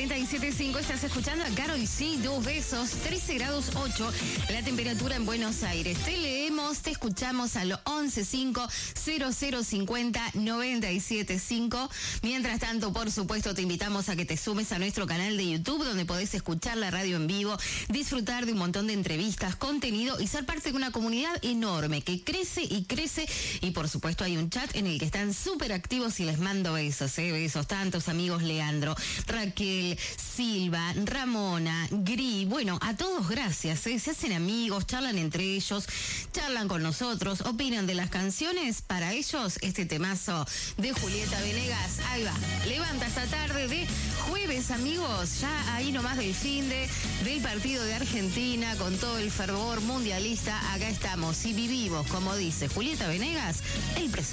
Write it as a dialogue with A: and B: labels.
A: 97.5, estás escuchando a Karol G, 2 besos, 13 grados 8, la temperatura en Buenos Aires. Te leemos, te escuchamos a lo 1150-0050-975. Mientras tanto, por supuesto, te invitamos a que te sumes a nuestro canal de YouTube, donde podés escuchar la radio en vivo, disfrutar de un montón de entrevistas, contenido y ser parte de una comunidad enorme que crece y crece. Y por supuesto, hay un chat en el que están súper activos y les mando besos, besos. Tantos amigos, Leandro, Raquel, Silva, Ramona, Gri, bueno, a todos gracias, se hacen amigos, charlan entre ellos, charlan con nosotros, opinan de las canciones. Para ellos, este temazo de Julieta Venegas, ahí va, levanta esta tarde de jueves, amigos, ya ahí nomás del del partido de Argentina, con todo el fervor mundialista, acá estamos y vivimos, como dice Julieta Venegas, el presente.